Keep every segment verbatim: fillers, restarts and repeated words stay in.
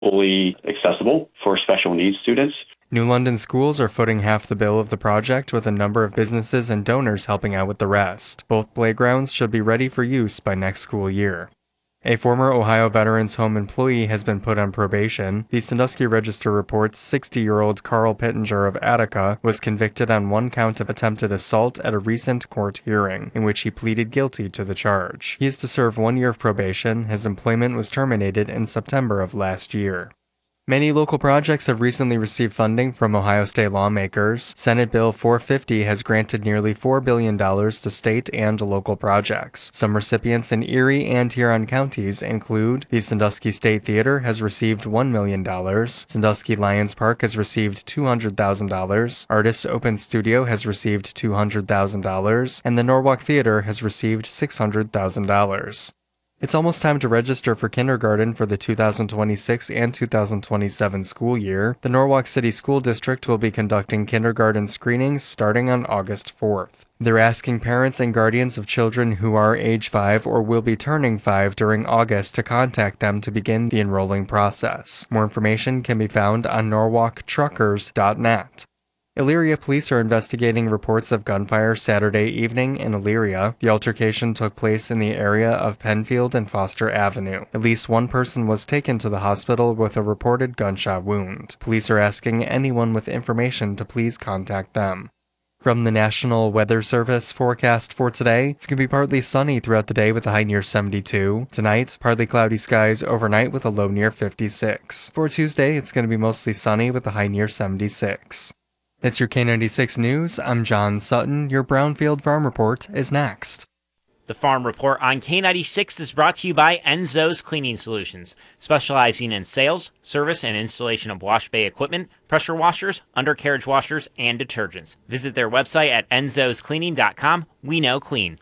fully accessible for special needs students. New London schools are footing half the bill of the project, with a number of businesses and donors helping out with the rest. Both playgrounds should be ready for use by next school year. A former Ohio Veterans Home employee has been put on probation. The Sandusky Register reports sixty-year-old Carl Pittenger of Attica was convicted on one count of attempted assault at a recent court hearing, in which he pleaded guilty to the charge. He is to serve one year of probation. His employment was terminated in September of last year. Many local projects have recently received funding from Ohio state lawmakers. Senate Bill four fifty has granted nearly four billion dollars to state and local projects. Some recipients in Erie and Huron counties include the Sandusky State Theater has received one million dollars, Sandusky Lions Park has received two hundred thousand dollars, Artists Open Studio has received two hundred thousand dollars, and the Norwalk Theater has received six hundred thousand dollars. It's almost time to register for kindergarten for the two thousand twenty-six and two thousand twenty-seven school year. The Norwalk City School District will be conducting kindergarten screenings starting on August fourth. They're asking parents and guardians of children who are age five or will be turning five during August to contact them to begin the enrolling process. More information can be found on norwalk truckers dot net. Elyria police are investigating reports of gunfire Saturday evening in Elyria. The altercation took place in the area of Penfield and Foster Avenue. At least one person was taken to the hospital with a reported gunshot wound. Police are asking anyone with information to please contact them. From the National Weather Service forecast for today, it's going to be partly sunny throughout the day with a high near seventy-two. Tonight, partly cloudy skies overnight with a low near fifty-six. For Tuesday, it's going to be mostly sunny with a high near seventy-six. That's your K ninety-six News. I'm John Sutton. Your Brownfield Farm Report is next. The Farm Report on K ninety-six is brought to you by Enzo's Cleaning Solutions, specializing in sales, service, and installation of wash bay equipment, pressure washers, undercarriage washers, and detergents. Visit their website at enzos cleaning dot com. We know clean.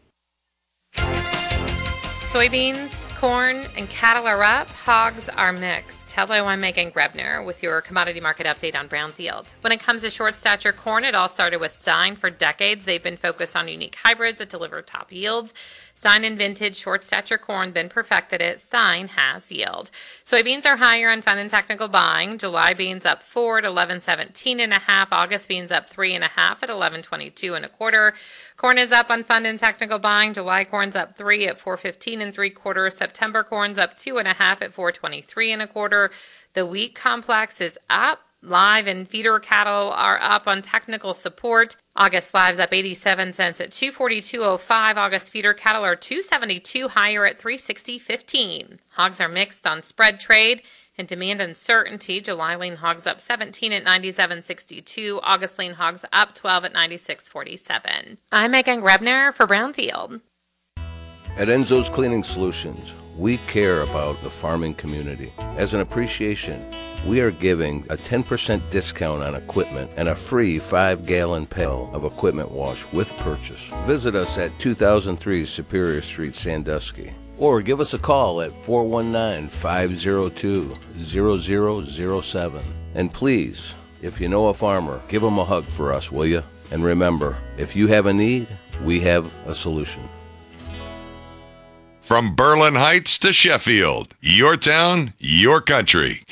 Soybeans, corn, and cattle are up. Hogs are mixed. Hello, I'm Megan Grebner with your commodity market update on Brownfield. When it comes to short stature corn, it all started with Stein. For decades, they've been focused on unique hybrids that deliver top yields. Stein invented short stature corn, then perfected it. Stein has yield. Soybeans are higher on fund and technical buying. July beans up four at eleven seventeen and a half. August beans up three and a half at eleven twenty-two and a quarter. Corn is up on fund and technical buying. July corn's up three at four fifteen and three quarters. September corn's up two and a half at four twenty-three and a quarter. The wheat complex is up. Live and feeder cattle are up on technical support. August live's up eighty-seven cents at two forty-two oh five. August feeder cattle are two seventy-two higher at three sixty fifteen. Hogs are mixed on spread trade and demand uncertainty. July lean hogs up seventeen at ninety-seven sixty-two. August lean hogs up twelve at ninety-six forty-seven. I'm Megan Grebner for Brownfield. At Enzo's Cleaning Solutions, we care about the farming community. As an appreciation, we are giving a ten percent discount on equipment and a free five gallon pail of equipment wash with purchase. Visit us at two thousand three Superior Street, Sandusky. Or give us a call at four one nine, five oh two, zero zero zero seven. And please, if you know a farmer, give them a hug for us, will you? And remember, if you have a need, we have a solution. From Berlin Heights to Sheffield, your town, your country.